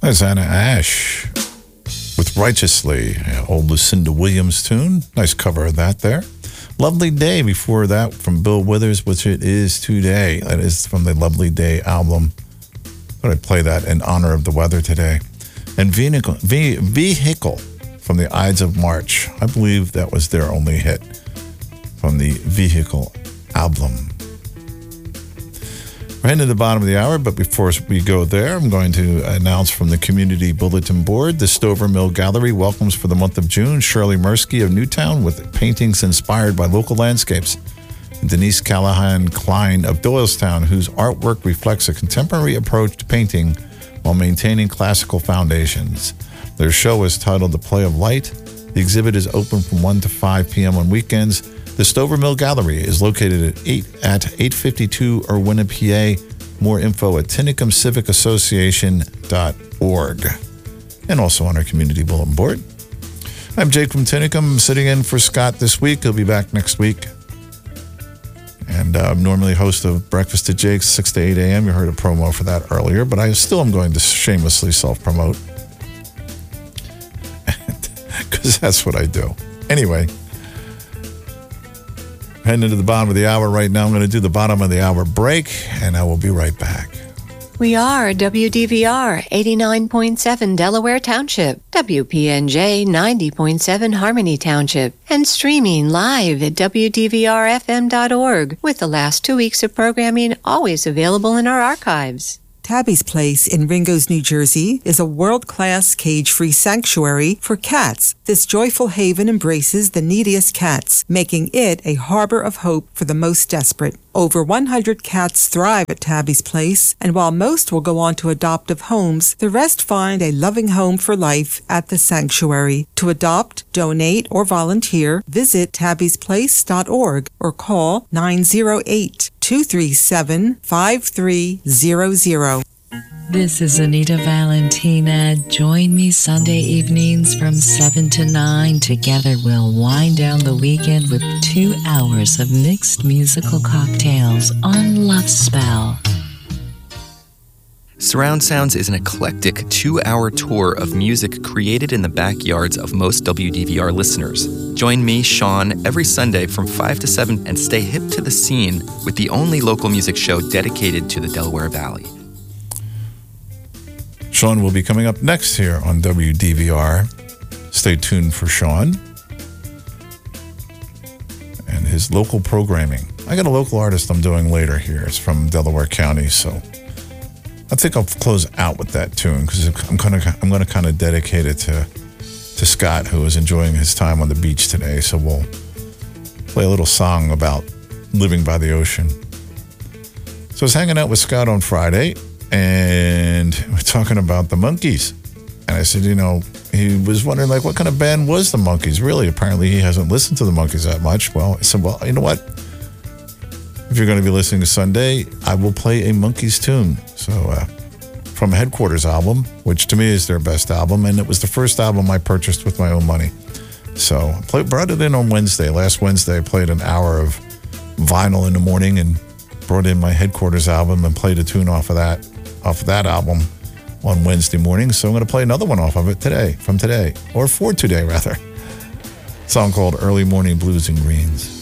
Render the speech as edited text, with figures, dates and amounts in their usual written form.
There's Anna Ash with Righteously, old Lucinda Williams tune. Nice cover of that there. Lovely Day before that from Bill Withers, which it is today. That is from the Lovely Day album. Thought I'd play that in honor of the weather today. And Vehicle from the Ides of March. I believe that was their only hit from the Vehicle album. We're heading to the bottom of the hour, but before we go there, I'm going to announce from the Community Bulletin Board, the Stover Mill Gallery welcomes for the month of June Shirley Mirsky of Newtown with paintings inspired by local landscapes. And Denise Callahan Klein of Doylestown, whose artwork reflects a contemporary approach to painting while maintaining classical foundations. Their show is titled The Play of Light. The exhibit is open from 1 to 5 p.m. on weekends. The Stover Mill Gallery is located at 852 Irwina, PA. More info at TinnicumCivicAssociation.org. And also on our Community Bulletin Board. I'm Jake from Tinnicum. I'm sitting in for Scott this week. He'll be back next week. And I'm normally host of Breakfast at Jake's, 6 to 8 a.m. You heard a promo for that earlier, but I still am going to shamelessly self-promote. Because that's what I do. Anyway. Heading into the bottom of the hour right now. I'm going to do the bottom of the hour break, and I will be right back. We are WDVR 89.7 Delaware Township, WPNJ 90.7 Harmony Township, and streaming live at WDVRFM.org, with the last 2 weeks of programming always available in our archives. Tabby's Place in Ringoes, New Jersey is a world-class cage-free sanctuary for cats. This joyful haven embraces the neediest cats, making it a harbor of hope for the most desperate. Over 100 cats thrive at Tabby's Place, and while most will go on to adoptive homes, the rest find a loving home for life at the sanctuary. To adopt, donate, or volunteer, visit tabbysplace.org or call 908-237-5300. This is Anita Valentina. Join me Sunday evenings from 7 to 9. Together we'll wind down the weekend with 2 hours of mixed musical cocktails on Love Spell. Surround Sounds is an eclectic 2-hour tour of music created in the backyards of most WDVR listeners. Join me, Sean, every Sunday from 5 to 7 and stay hip to the scene with the only local music show dedicated to the Delaware Valley. Sean will be coming up next here on WDVR. Stay tuned for Sean and his local programming. I got a local artist I'm doing later here. It's from Delaware County, so I think I'll close out with that tune because I'm going to kind of dedicate it to Scott, who is enjoying his time on the beach today. So we'll play a little song about living by the ocean. So I was hanging out with Scott on Friday, and we're talking about the Monkees. And I said, he was wondering, what kind of band was the Monkees? Really, apparently he hasn't listened to the Monkees that much. Well, I said, you know what? If you're going to be listening to Sunday, I will play a Monkees tune. So, from a Headquarters album, which to me is their best album, and it was the first album I purchased with my own money. So, brought it in on Wednesday. Last Wednesday, I played an hour of vinyl in the morning and brought in my Headquarters album and played a tune off of that album on Wednesday morning. So I'm going to play another one off of it today, or for today rather. A song called Early Morning Blues and Greens.